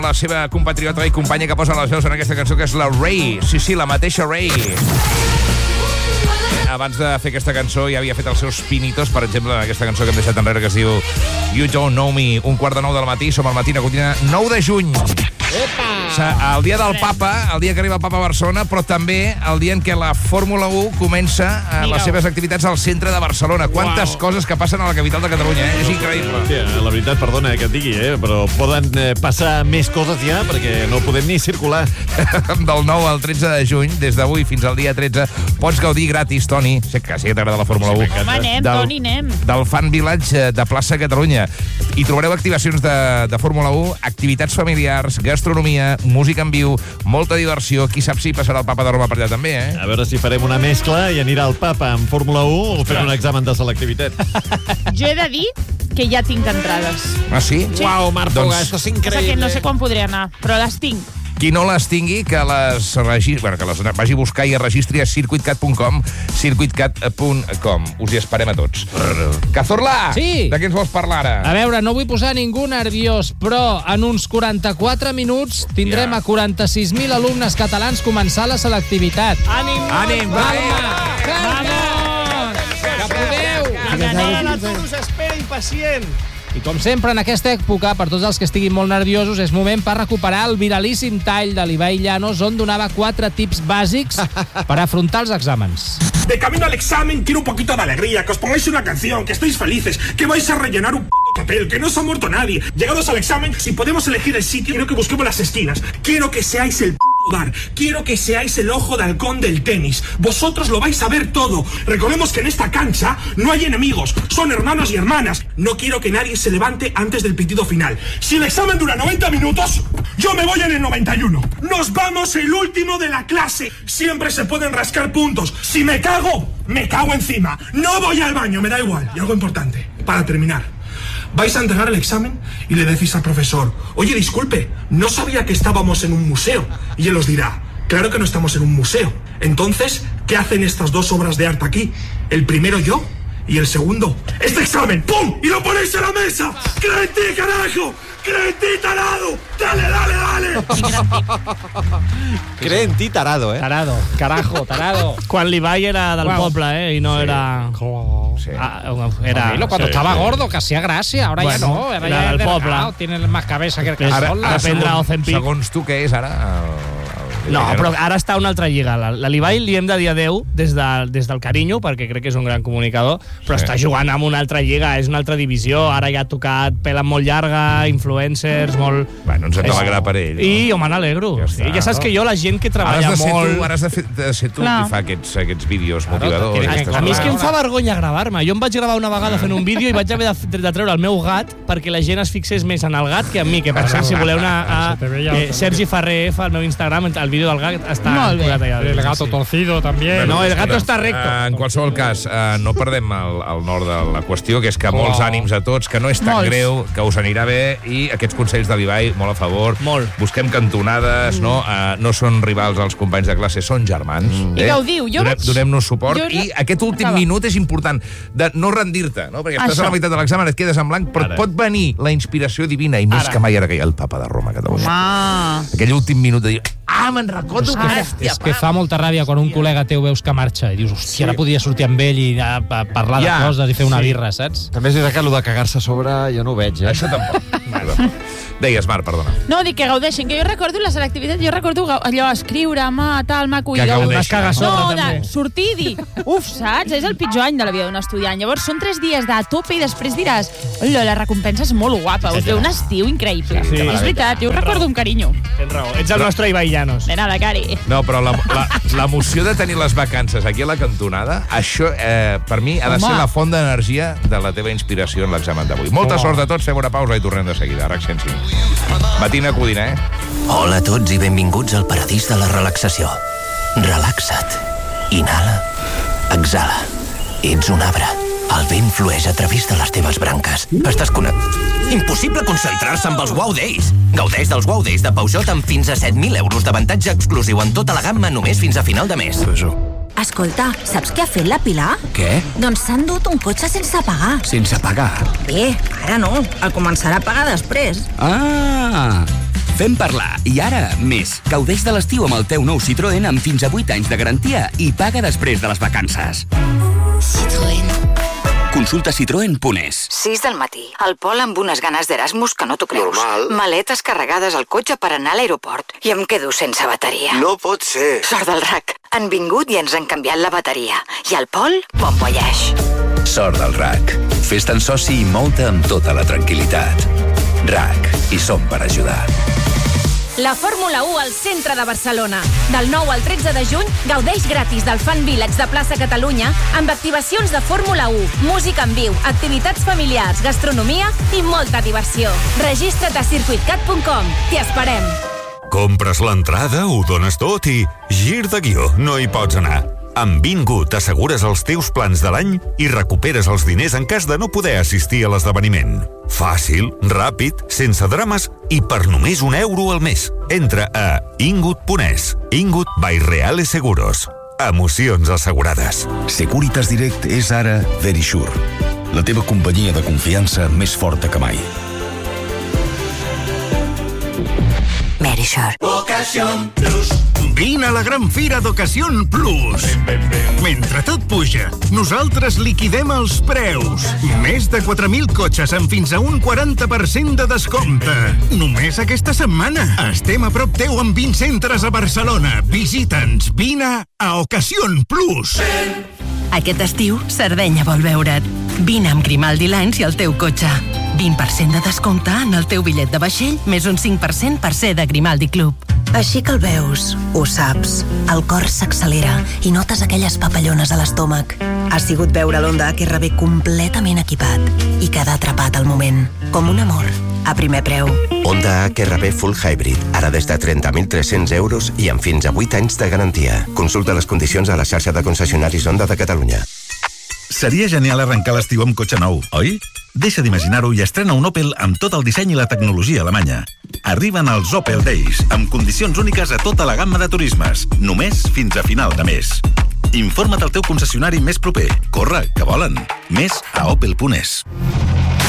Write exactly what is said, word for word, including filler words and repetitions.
La seva compatriota i companya que posa les veus en aquesta cançó, que és la Ray. Sí, sí, la mateixa Ray. Abans de fer aquesta cançó ja havia fet els seus pinitos, per exemple, en aquesta cançó que hem deixat enrere, que es diu You Don't Know Me. Un quart de nou del matí, som al matí, Cotina, nou de juny. Epa! El dia del Papa, el dia que arriba el Papa a Barcelona, però també el dia en què la Fórmula u comença les seves activitats al centre de Barcelona. Quantes coses que passen a la capital de Catalunya, eh? És increïble. Hòstia, la veritat, perdona que et digui, eh? però poden eh, passar més coses ja, perquè no podem ni circular. Del nou al tretze de juny, des d'avui fins al dia tretze, pots gaudir gratis, Toni, sé que sí que t'agrada la Fórmula u. Home, anem, del, Toni, anem. Del Fan Village de plaça Catalunya. Hi trobareu activacions de, de Fórmula u, activitats familiars, gastronomia, música en viu, molta diversió. Qui sap si passarà el Papa de Roma per allà també, eh? A veure si farem una mescla i anirà el Papa en Fórmula u o fer un examen de selectivitat. Jo he de dir que ja tinc entrades. Ah, sí? Sí. Uau, Marc Poga, Doncs- això és O increïble. sigui que no sé quan podré anar, però les tinc. Qui no les tingui, que les, regi... bueno, que les vagi a buscar i es registri a circuitcat punt com, circuitcat punt com. Us hi esperem a tots. Cazorla! Sí. De què ens vols parlar ara? A veure, no vull posar ningú nerviós, però en uns quaranta-quatre minuts tindrem Ja. a quaranta-sis mil alumnes catalans començar la selectivitat. Ànim! Ànim, va! Vamos! Que podeu! L'atur us espera impacient. I com sempre, en aquesta època, per tots els que estiguin molt nerviosos, és moment per recuperar el viralíssim tall de l'Ibai Llanos, on donava quatre tips bàsics per afrontar els exàmens. De camino al examen quiero un poquito de alegría, que os pongáis una canción, que estéis felices, que vais a rellenar un puto papel, que no se ha muerto nadie. Llegados al examen, si podemos elegir el sitio, quiero que busquemos las esquinas. Quiero que seáis el puto bar. Quiero que seáis el ojo de halcón del tenis. Vosotros lo vais a ver todo. Recordemos que en esta cancha no hay enemigos, son hermanos y hermanas. No quiero que nadie se levante antes del pitido final. Si el examen dura noventa minutos, yo me voy en el noventa y uno. Nos vamos el último de la clase. Siempre se pueden rascar puntos. Si me cago, me cago encima. No voy al baño, me da igual. Y algo importante, para terminar. Vais a entregar el examen y le decís al profesor: oye, disculpe, no sabía que estábamos en un museo. Y él os dirá: claro que no estamos en un museo. Entonces, ¿qué hacen estas dos obras de arte aquí? El primero yo y el segundo este examen. ¡Pum! Y lo ponéis en la mesa. ¡Cree en ti, carajo! ¡Cree en ti, tarado! ¡Dale, dale, dale! Cree en ti, tarado, eh? Tarado, carajo, tarado. Quan l'Ibai era del Uau. poble, eh? I no Sí. era... Sí. Ah, era... Camilo, cuando sí, estaba sí. gordo, que hacía gracia, ahora Bueno, ya no. Ahora era ya del es poble. delgado, tiene más cabeza que el Ara- Casola. ara prendre segons, Ozempic. segons tu, què és ara? El, el, No, el- però ara està a una altra lliga. La- La l'Ibai li hem de dir adeu des, de, des del carinyo, perquè crec que és un gran comunicador, però Sí. està jugant amb una altra lliga, és una altra divisió. Ara ja ha tocat pela molt llarga, influencers, molt... Bueno, ens hem d'alegrar per ell. I no? jo me n'alegro. Ja Sí, està, ja saps no? que jo, la gent que Ara treballa has de ser molt... tu, ara has de, fer, de ser tu Clar. qui fa aquests, aquests vídeos Claro, motivadors. tiene i que- aquestes A mi és que em coses. fa vergonya gravar-me. Jo em vaig gravar una vegada fent un vídeo i vaig haver de, de treure el meu gat perquè la gent es fixés més en el gat que en mi, que per cert, si voleu anar a Se te veía eh, Sergi Ferrer F, al meu Instagram, el vídeo del gat està Molt bé. posat allà. El gato torcido también. No, el gato Escolta, està recto. eh, En qualsevol cas, eh, no perdem el, el nord de la qüestió, que és que molts Oh. ànims a tots, que no és tan Molts. greu, que us anirà bé, i aquests consells de l'Ibai, molt a favor. Molt. Busquem cantonades, Mm. no? Uh, no són rivals als companys de classe, són germans. Mm. I que ho diu, jo Donem, vaig- Donem-nos suport. jo- I aquest últim Acaba. minut és important, de no rendir-te, no? Perquè estàs Això. a la meitat de l'examen, et quedes en blanc, però Ara. et pot venir la inspiració divina, i més Ara. que mai ara que hi ha el Papa de Roma a Catalunya. Ah. Aquell últim minut de dir, ah, me'n recordo. Ara. hòstia, És que fa molta ràbia quan un col·lega teu veus que marxa i dius, hòstia, sí. ara podria sortir amb ell i anar a parlar Ja, de coses i fer una sí. birra, saps? També és veritat que allò de cagar-se a sobre jo no ho veig, eh? Això tampoc. Deies, Marc, perdona. No, dic que gaudeixin, que jo recordo la selectivitat, jo recordo gau- allò, escriure, mà, tal, maco, Que i jo... gaudeixin. Es caga a sobre, No, també. de sortir i dir, uf, saps? És el pitjor any de la vida d'un estudiant. Llavors són tres dies de tope i després diràs, hola, la recompensa és molt guapa, us ve un estiu increïble. Sí, és veritat, jo ho recordo amb carinyo. Tens raó. Ets el nostre Ibai Llanos. De nada, Cari. No, però la- la- l'emoció de tenir les vacances aquí a la cantonada, això, eh, per mi, ha de Home. ser la font d'energia de la teva inspiració en l'examen d'avui. Molta sort a tots, fem una pausa i tornem de seguida. RAC cent cinc. Matina Codina, eh? Hola a tots i benvinguts al paradís de la relaxació. Relaxa't. Inhala. Exhala. Ets un arbre. El vent flueix a través de les teves branques. Estàs connectat. Impossible concentrar-se amb els Wow Days. Gaudeix dels Wow Days de Peugeot amb fins a set mil euros d'avantatge exclusiu en tota la gamma només fins a final de mes. Escolta, saps què ha fet la Pilar? Què? Doncs s'ha endut un cotxe sense pagar. Sense pagar? Bé, ara no. El començarà a pagar després. Ah! Fem parlar. I ara, més. Gaudeix de l'estiu amb el teu nou Citroën amb fins a vuit anys de garantia i paga després de les vacances. Citroën. Consulta citroen punt es. sis del matí. El Pol amb unes ganes d'Erasmus que no t'ho creus. Normal. Maletes carregades al cotxe per anar a l'aeroport. I em quedo sense bateria. No pot ser. Sort del R A C. Han vingut i ens han canviat la bateria. I el Pol, bon voyage. Sort del R A C. Fes-te'n soci i mou-te amb tota la tranquil·litat. R A C. Hi som per ajudar. La Fórmula u al centre de Barcelona. Del nou al tretze de juny, gaudeix gratis del Fan Village de Plaça Catalunya amb activacions de Fórmula u, música en viu, activitats familiars, gastronomia i molta diversió. Registra't a circuit cat punt com. T'hi esperem. Compres l'entrada, ho dones tot i gir de guió, no hi pots anar. Amb Bingo t'assegures els teus plans de l'any i recuperes els diners en cas de no poder assistir a l'esdeveniment. Fàcil, ràpid, sense drames i per només un euro al mes. Entra a ingut punt es. Ingut by Reales Seguros. Emocions assegurades. Securitas Direct és ara Verisure, la teva companyia de confiança més forta que mai. Verisure. Ocasión Plus. Vine a la gran fira d'Ocasión Plus. Mentre tot puja, nosaltres liquidem els preus. Més de quatre mil cotxes amb fins a un quaranta per cent de descompte. Només aquesta setmana. Estem a prop teu amb vint centres a Barcelona. Visita'ns. Vine a Ocasión Plus. Aquest estiu, Sardenya vol veure't. Vine amb Grimaldi Lines i el teu cotxe. vint per cent de descompte en el teu bitllet de vaixell, més un cinc per cent per ser de Grimaldi Club. Així que el veus, ho saps. El cor s'accelera i notes aquelles papallones a l'estómac. Ha sigut veure l'Honda H R V completament equipat i quedar atrapat al moment, com un amor, a primer preu. Honda H R V Full Hybrid, ara des de trenta mil tres-cents euros i amb fins a vuit anys de garantia. Consulta les condicions a la xarxa de concessionaris Honda de Catalunya. Seria genial arrencar l'estiu amb cotxe nou, oi? Deixa d'imaginar-ho i estrena un Opel amb tot el disseny i la tecnologia alemanya. Arriben els Opel Days, amb condicions úniques a tota la gamma de turismes, només fins a final de mes. Informa't al teu concessionari més proper. Corre, que volen. Més a opel punt es.